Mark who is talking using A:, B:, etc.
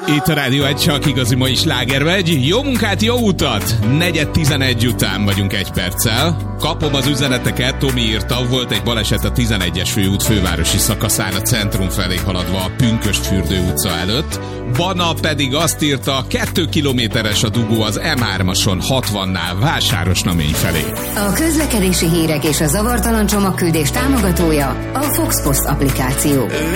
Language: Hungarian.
A: Itt a Rádió egy csak igazi mai slágervegy. Jó munkát, jó utat! 4:11 után vagyunk 1 perccel. Kapom az üzeneteket, Tomi írta, volt egy baleset a 11-es főút fővárosi szakaszán a centrum felé haladva a Pünkösdfürdő utca előtt. Bana pedig azt írta, 2 kilométeres a dugó az M3-ason 60-nál Vásárosnamény felé.
B: A közlekedési hírek és a zavartalan csomagküldés támogatója a Fox Post applikáció.